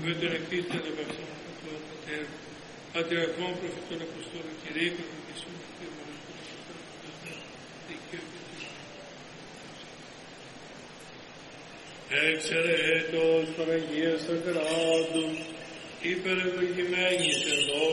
με τον εκκλήτων επαυτών των πατέρων, πατριαρχών, προφητών, αποστόλων, κηρύκων, Ιησούν, εξαιρέτως Παναγίας Ακράτου, υπερευλογημένης εδώ